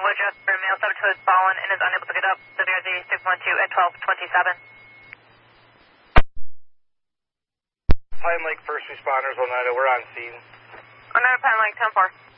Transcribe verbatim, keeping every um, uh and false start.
Bravo Jasper, male seven two has fallen and is unable to get up. W R Z six one two at twelve twenty-seven. Pine Lake first responders, Oneida, we're on scene. Oneida, Pine Lake ten four.